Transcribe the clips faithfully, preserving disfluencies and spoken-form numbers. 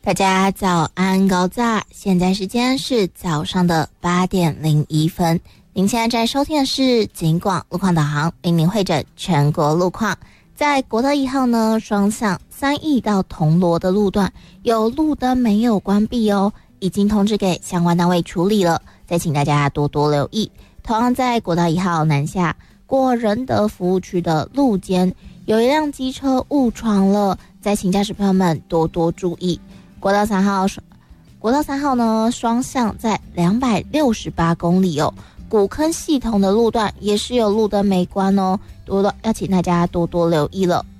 大家早安高炸，现在时间是早上的八点零一分。您现在在收听的是警广路况导航，为您会诊全国路况。在国道一号呢，双向三义到铜锣的路段有路灯没有关闭哦，已经通知给相关单位处理了，再请大家多多留意。同样在国道一号南下过仁德服务区的路肩，有一辆机车误闯了，再请驾驶朋友们多多注意。国道三号，国道三号呢，双向在两百六十八公里哦，古坑系统的路段也是有路灯没关哦，多多要请大家多多留意了。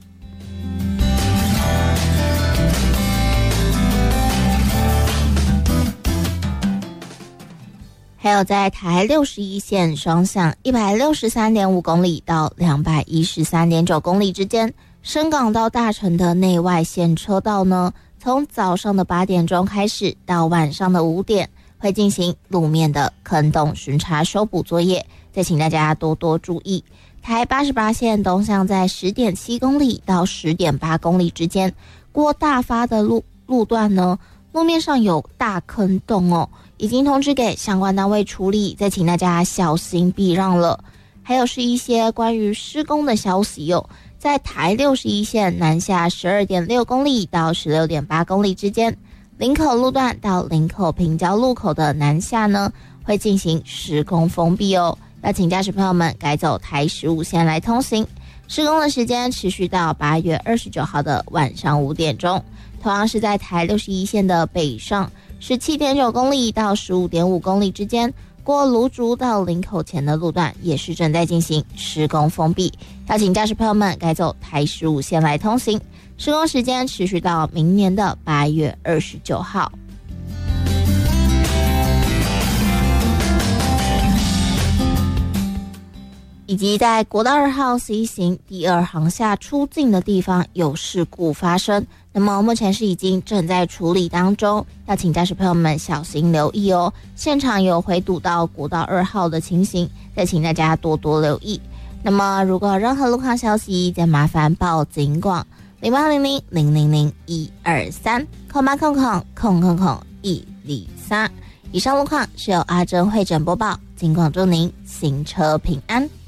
还有在台六十一线双向一百六十三点五公里到两百一十三点九公里之间，深港到大城的内外线车道呢，从早上的八点钟开始到晚上的五点，会进行路面的坑洞巡查修补作业，再请大家多多注意。台八十八线东向在十点七公里到十点八公里之间，过大发的路路段呢，路面上有大坑洞哦，已经通知给相关单位处理，再请大家小心避让了。还有是一些关于施工的消息哦，在台六十一线南下十二点六公里到十六点八公里之间，林口路段到林口平交路口的南下呢，会进行施工封闭哦，要请驾驶朋友们改走台十五线来通行。施工的时间持续到八月二十九号的晚上五点钟。同样是在台六十一线的北上十七点九公里到十五点五公里之间，过芦竹到林口前的路段也是正在进行施工封闭，要请驾驶朋友们改走台十五线来通行。施工时间持续到明年的八月二十九号。以及在国道二号 C 型第二航厦出境的地方有事故发生，那么目前是已经正在处理当中，要请驾驶朋友们小心留意哦。现场有回堵到国道二号的情形，再请大家多多留意。那么如果有任何路况消息，再麻烦报警广零八零零零零零一二三空八空空空空空一零三。以上路况是由阿珍会诊播报，警广祝您行车平安。